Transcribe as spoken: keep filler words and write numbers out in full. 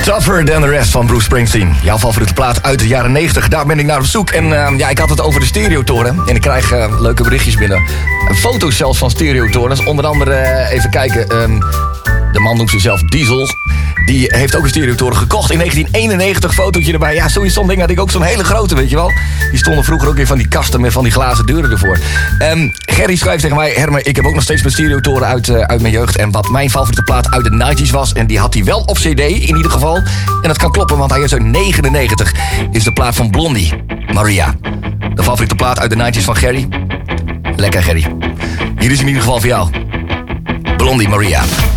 Tougher Than The Rest van Bruce Springsteen. Jouw favoriete plaat uit de jaren negentig. Daar ben ik naar op zoek. En uh, ja, ik had het over de stereotoren. En ik krijg uh, leuke berichtjes binnen. Uh, foto's zelfs van stereotorens. Onder andere, uh, even kijken... Um, de man noemt zichzelf Diesel. Die heeft ook een stereotoren gekocht in negentien eenennegentig. Fotootje erbij. Ja, zo'n ding had ik ook, zo'n hele grote, weet je wel. Die stonden vroeger ook in van die kasten met van die glazen deuren ervoor. Um, Gerry schrijft tegen mij... Herman, ik heb ook nog steeds mijn stereotoren uit, uh, uit mijn jeugd. En wat mijn favoriete plaat uit de negentig was... en die had hij wel op cd, in ieder geval. En dat kan kloppen, want hij is uit negenennegentig. Is de plaat van Blondie, Maria. De favoriete plaat uit de negentig van Gerry. Lekker, Gerry. Hier is in ieder geval voor jou. Blondie, Maria.